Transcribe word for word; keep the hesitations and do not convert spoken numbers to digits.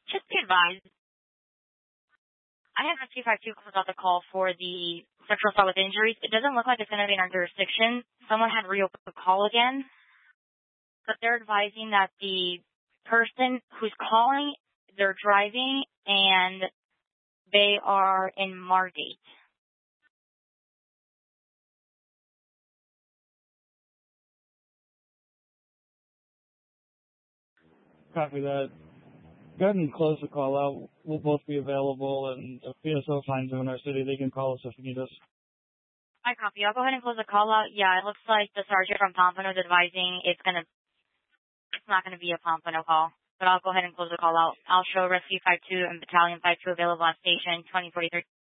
Just be advised, I have Rescue five two close out the call for the sexual assault with injuries. It doesn't look like it's going to be in our jurisdiction. Someone had reopened the call again, but they're advising that the person who's calling, they're driving, and they are in Margate. Copy that. Go ahead and close the call out. We'll both be available, and if P S O finds them in our city, they can call us if you need us. I copy. I'll go ahead and close the call out. Yeah, it looks like the sergeant from Pompano is advising it's gonna, it's not gonna be a Pompano call, but I'll go ahead and close the call out. I'll show Rescue five two and Battalion five two available on station twenty forty-three.